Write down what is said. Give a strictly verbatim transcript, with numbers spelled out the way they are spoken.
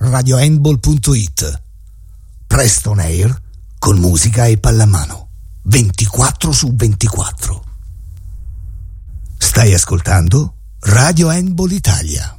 radio handball punto it. Presto on air con musica e pallamano ventiquattro su ventiquattro. Stai ascoltando Radio Handball Italia.